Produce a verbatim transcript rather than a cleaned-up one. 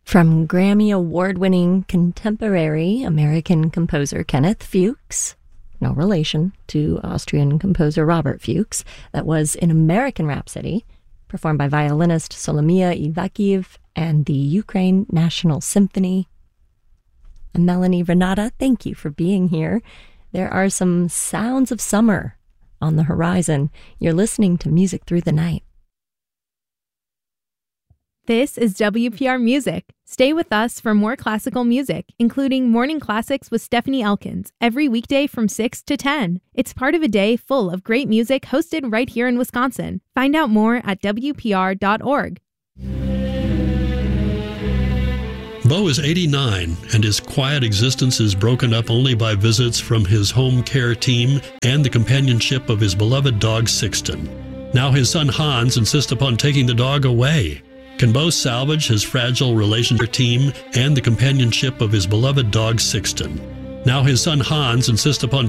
From Grammy Award-winning contemporary American composer Kenneth Fuchs, no relation to Austrian composer Robert Fuchs, that was in American Rhapsody, performed by violinist Solomia Ivakhiv and the Ukraine National Symphony. And Melanie Renata, thank you for being here. There are some sounds of summer on the horizon. You're listening to Music Through the Night. This is W P R Music. Stay with us for more classical music, including Morning Classics with Stephanie Elkins, every weekday from six to ten. It's part of a day full of great music hosted right here in Wisconsin. Find out more at W P R dot org. Bo is eighty-nine, and his quiet existence is broken up only by visits from his home care team and the companionship of his beloved dog Sixten. Now his son Hans insists upon taking the dog away. Can Bo salvage his fragile relationship team and the companionship of his beloved dog Sixten? Now his son Hans insists upon